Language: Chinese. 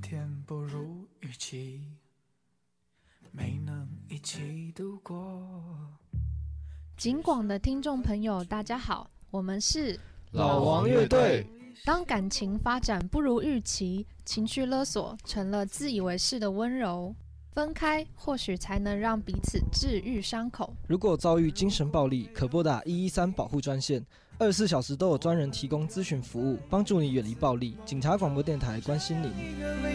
天不如预期，没能一起度过。 警广的听众朋友大家好，我们是老王乐队。 当感情发展不如预期，情绪勒索成了自以为是的温柔，分开或许才能让彼此治愈伤口。 如果遭遇精神暴力，可拨打113保护专线，24小时都有专人提供咨询服务，帮助你远离暴力。警察广播电台关心您。